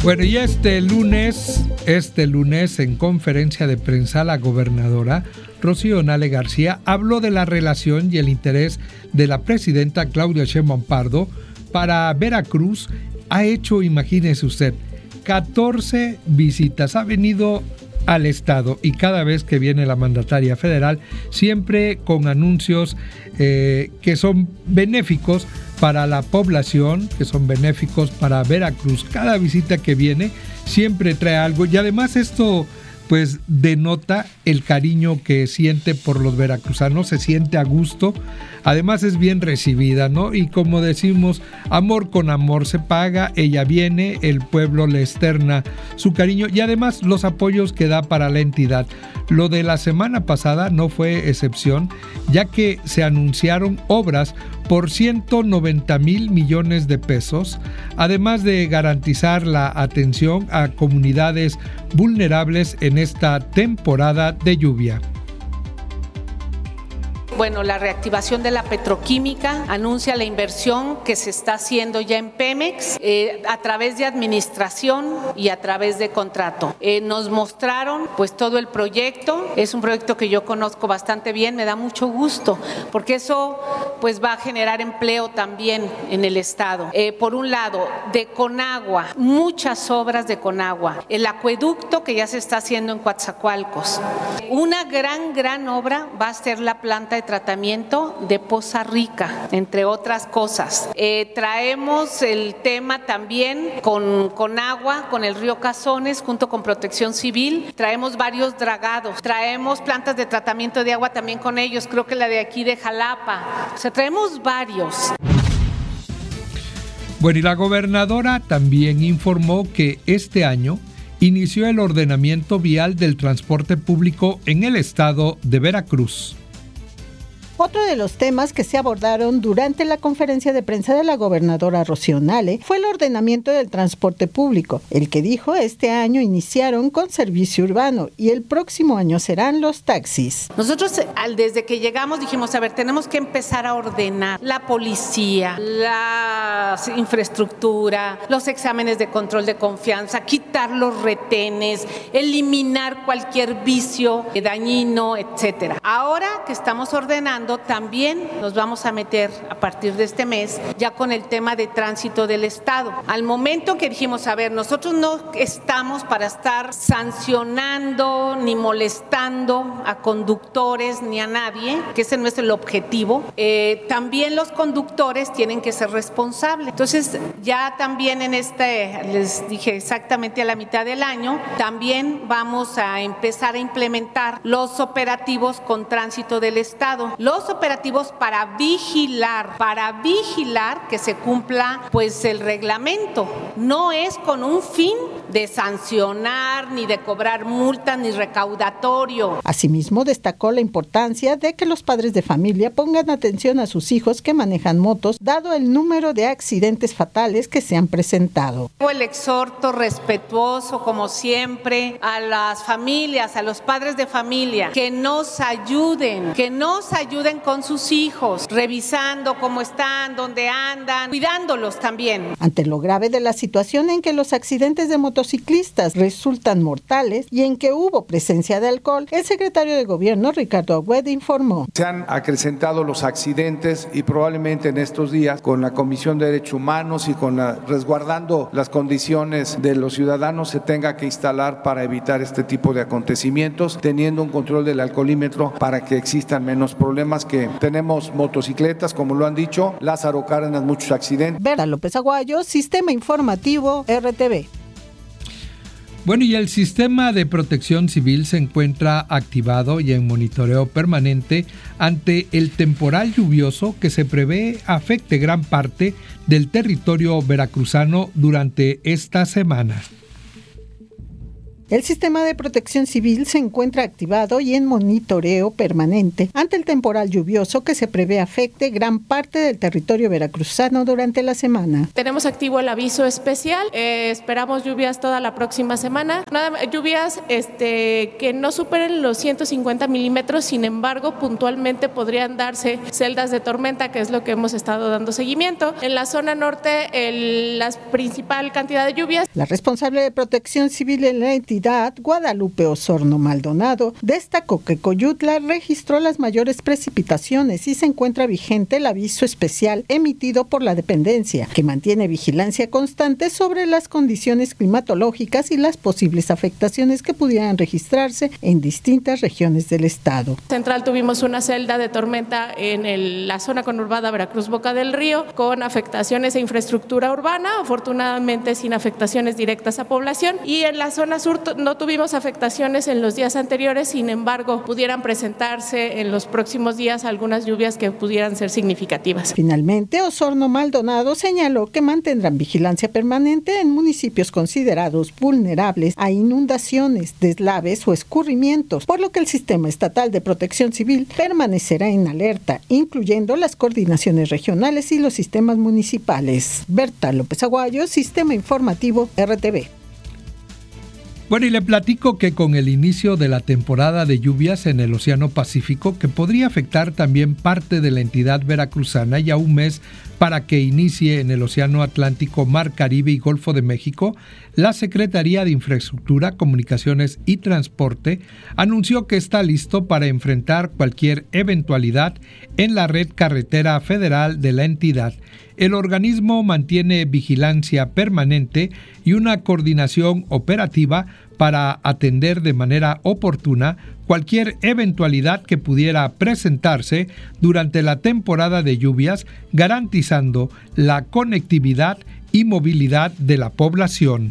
Bueno, y este lunes en conferencia de prensa, la gobernadora Rocío Nale García habló de la relación y el interés de la presidenta Claudia Sheinbaum Pardo para Veracruz. Ha hecho, imagínese usted, 14 visitas, ha venido al estado y cada vez que viene la mandataria federal, siempre con anuncios que son benéficos para la población, que son benéficos para Veracruz. Cada visita que viene siempre trae algo y además esto pues denota el cariño que siente por los veracruzanos, se siente a gusto, además es bien recibida, ¿no? Y como decimos, amor con amor se paga, ella viene, el pueblo le externa su cariño y además los apoyos que da para la entidad. Lo de la semana pasada no fue excepción, ya que se anunciaron obras por 190,000 millones de pesos, además de garantizar la atención a comunidades vulnerables en esta temporada de lluvia. Bueno, la reactivación de la petroquímica anuncia la inversión que se está haciendo ya en Pemex a través de administración y a través de contrato. Nos mostraron pues todo el proyecto, es un proyecto que yo conozco bastante bien, me da mucho gusto porque eso pues va a generar empleo también en el estado. Por un lado, de Conagua, muchas obras de Conagua, el acueducto que ya se está haciendo en Coatzacoalcos. Una gran obra va a ser la planta de tratamiento de Poza Rica, entre otras cosas. Traemos el tema también con agua, con el río Cazones, junto con Protección Civil. Traemos varios dragados, traemos plantas de tratamiento de agua también con ellos, creo que la de aquí de Jalapa. O sea, traemos varios. Bueno, y la gobernadora también informó que este año inició el ordenamiento vial del transporte público en el estado de Veracruz. Otro de los temas que se abordaron durante la conferencia de prensa de la gobernadora Rocío Nale fue el ordenamiento del transporte público, el que dijo este año iniciaron con servicio urbano y el próximo año serán los taxis. Nosotros desde que llegamos dijimos, a ver, tenemos que empezar a ordenar la policía, la infraestructura, los exámenes de control de confianza, quitar los retenes, eliminar cualquier vicio dañino, etcétera. Ahora que estamos ordenando, también nos vamos a meter a partir de este mes ya con el tema de tránsito del estado. Al momento que dijimos, a ver, nosotros no estamos para estar sancionando ni molestando a conductores ni a nadie, que ese no es el objetivo. También los conductores tienen que ser responsables. Entonces ya también les dije exactamente a la mitad del año, también vamos a empezar a implementar los operativos con tránsito del estado. Los operativos para vigilar que se cumpla pues el reglamento. No es con un fin de sancionar, ni de cobrar multas, ni recaudatorio. Asimismo, destacó la importancia de que los padres de familia pongan atención a sus hijos que manejan motos, dado el número de accidentes fatales que se han presentado. El exhorto respetuoso, como siempre, a las familias, a los padres de familia, que nos ayuden con sus hijos, revisando cómo están, dónde andan, cuidándolos también. Ante lo grave de la situación en que los accidentes de motociclistas resultan mortales y en que hubo presencia de alcohol, el secretario de Gobierno, Ricardo Agüed, informó. Se han acrecentado los accidentes y probablemente en estos días, con la Comisión de Derechos Humanos y resguardando las condiciones de los ciudadanos, se tenga que instalar para evitar este tipo de acontecimientos, teniendo un control del alcoholímetro para que existan menos problemas, que tenemos motocicletas, como lo han dicho, Lázaro Cárdenas, muchos accidentes. Berta López Aguayo, Sistema Informativo RTV. Bueno, y el sistema de protección civil se encuentra activado y en monitoreo permanente ante el temporal lluvioso que se prevé afecte gran parte del territorio veracruzano durante esta semana. El sistema de protección civil se encuentra activado y en monitoreo permanente ante el temporal lluvioso que se prevé afecte gran parte del territorio veracruzano durante la semana. Tenemos activo el aviso especial, esperamos lluvias toda la próxima semana, lluvias que no superen los 150 milímetros, sin embargo puntualmente podrían darse celdas de tormenta, que es lo que hemos estado dando seguimiento. En la zona norte la principal cantidad de lluvias. La responsable de protección civil en la entidad, Guadalupe Osorno Maldonado, destacó que Coyutla registró las mayores precipitaciones y se encuentra vigente el aviso especial emitido por la dependencia, que mantiene vigilancia constante sobre las condiciones climatológicas y las posibles afectaciones que pudieran registrarse en distintas regiones del estado. Central tuvimos una celda de tormenta en la zona conurbada Veracruz-Boca del Río, con afectaciones a infraestructura urbana, afortunadamente sin afectaciones directas a población, y en la zona sur no tuvimos afectaciones en los días anteriores, sin embargo, pudieran presentarse en los próximos días algunas lluvias que pudieran ser significativas. Finalmente, Osorno Maldonado señaló que mantendrán vigilancia permanente en municipios considerados vulnerables a inundaciones, deslaves o escurrimientos, por lo que el Sistema Estatal de Protección Civil permanecerá en alerta, incluyendo las coordinaciones regionales y los sistemas municipales. Berta López Aguayo, Sistema Informativo RTV. Bueno, y le platico que con el inicio de la temporada de lluvias en el Océano Pacífico, que podría afectar también parte de la entidad veracruzana, y a un mes para que inicie en el Océano Atlántico, Mar Caribe y Golfo de México, la Secretaría de Infraestructura, Comunicaciones y Transporte anunció que está listo para enfrentar cualquier eventualidad en la red carretera federal de la entidad. El organismo mantiene vigilancia permanente y una coordinación operativa para atender de manera oportuna cualquier eventualidad que pudiera presentarse durante la temporada de lluvias, garantizando la conectividad y movilidad de la población.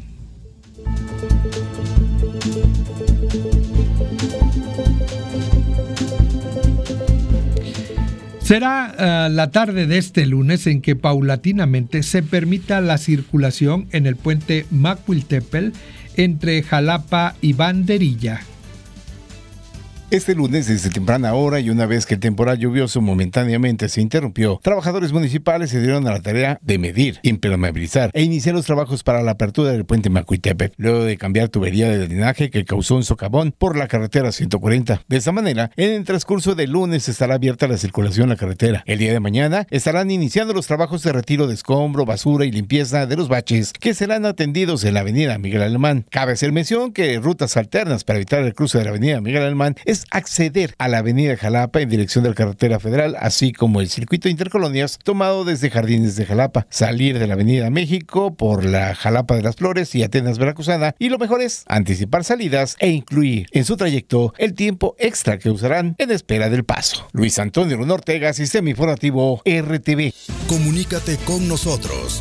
Será la tarde de este lunes en que paulatinamente se permita la circulación en el puente Macuiltepel entre Jalapa y Banderilla. Este lunes, desde temprana hora y una vez que el temporal lluvioso momentáneamente se interrumpió, trabajadores municipales se dieron a la tarea de medir, impermeabilizar e iniciar los trabajos para la apertura del puente Macuiltepel, luego de cambiar tubería de drenaje que causó un socavón por la carretera 140. De esta manera, en el transcurso del lunes estará abierta la circulación en la carretera. El día de mañana estarán iniciando los trabajos de retiro de escombro, basura y limpieza de los baches que serán atendidos en la avenida Miguel Alemán. Cabe hacer mención que rutas alternas para evitar el cruce de la avenida Miguel Alemán es acceder a la avenida Jalapa en dirección de la carretera federal, así como el circuito intercolonias tomado desde Jardines de Jalapa, salir de la avenida México por la Jalapa de las Flores y Atenas Veracruzana, y lo mejor es anticipar salidas e incluir en su trayecto el tiempo extra que usarán en espera del paso. Luis Antonio Luna Ortega, Sistema Informativo RTV. Comunícate con nosotros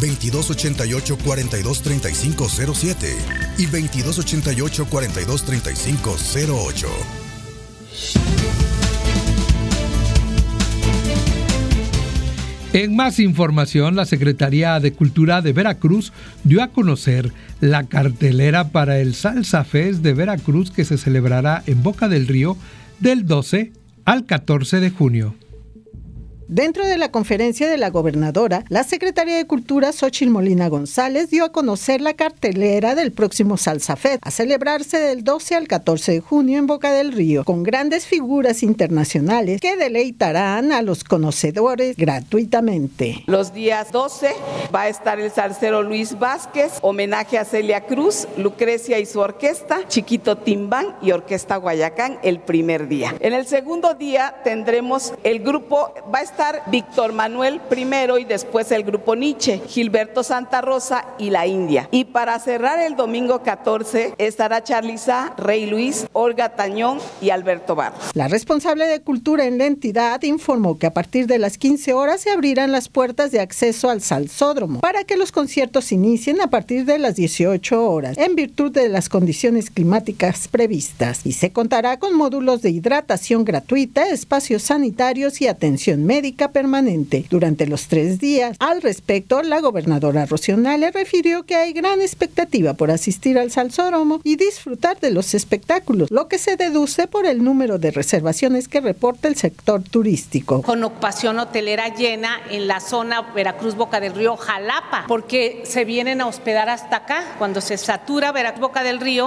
2288-423507 y 2288-423508. En más información, la Secretaría de Cultura de Veracruz dio a conocer la cartelera para el Salsa Fest de Veracruz, que se celebrará en Boca del Río del 12 al 14 de junio. Dentro de la conferencia de la gobernadora, la secretaria de Cultura, Xóchitl Molina González, dio a conocer la cartelera del próximo Salsa Fest, a celebrarse del 12 al 14 de junio en Boca del Río, con grandes figuras internacionales que deleitarán a los conocedores gratuitamente. Los días 12 va a estar el salsero Luis Vázquez, homenaje a Celia Cruz, Lucrecia y su orquesta, Chiquito Timbán y Orquesta Guayacán el primer día. En el segundo día tendremos el grupo, va a estar Víctor Manuel primero y después el grupo Nietzsche, Gilberto Santa Rosa y La India. Y para cerrar el domingo 14 estará Charliza, Rey Luis, Olga Tañón y Alberto Barros. La responsable de Cultura en la entidad informó que a partir de las 15 horas se abrirán las puertas de acceso al Salsódromo para que los conciertos inicien a partir de las 18 horas, en virtud de las condiciones climáticas previstas, y se contará con módulos de hidratación gratuita, espacios sanitarios y atención médica médica permanente durante los 3 días. Al respecto, la gobernadora Rocío Nale refirió que hay gran expectativa por asistir al Salsódromo y disfrutar de los espectáculos, lo que se deduce por el número de reservaciones que reporta el sector turístico. Con ocupación hotelera llena en la zona Veracruz, Boca del Río, Jalapa, porque se vienen a hospedar hasta acá. Cuando se satura Veracruz, Boca del Río,